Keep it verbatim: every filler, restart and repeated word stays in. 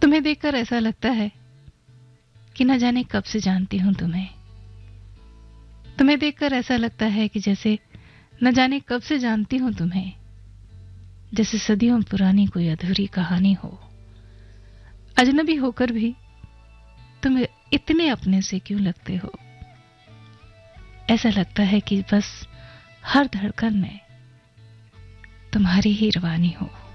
तुम्हें देखकर ऐसा लगता है कि न जाने कब से जानती हूं तुम्हें। तुम्हें देखकर ऐसा लगता है कि जैसे न जाने कब से जानती हूं तुम्हें, जैसे सदियों पुरानी कोई अधूरी कहानी हो। अजनबी होकर भी तुम इतने अपने से क्यों लगते हो? ऐसा लगता है कि बस हर धड़कन में तुम्हारी ही रवानी हो।